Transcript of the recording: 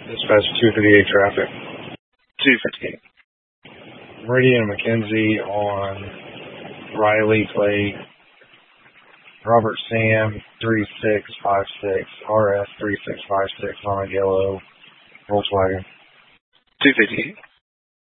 Dispatch 258 traffic. 258. Meridian McKenzie on Riley Clay. Robert Sam 3656, RS 3656 on a yellow Volkswagen. 258.